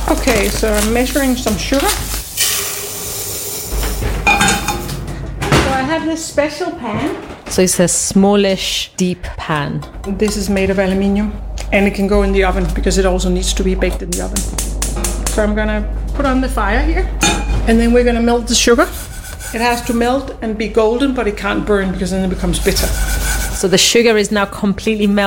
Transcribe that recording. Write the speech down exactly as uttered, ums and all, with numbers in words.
Okay, so I'm measuring some sugar. So I have this special pan. So it's a smallish, deep pan. This is made of aluminium and it can go in the oven because it also needs to be baked in the oven. So I'm gonna put on the fire here and then we're gonna melt the sugar. It has to melt and be golden, but it can't burn because then it becomes bitter. So the sugar is now completely melted.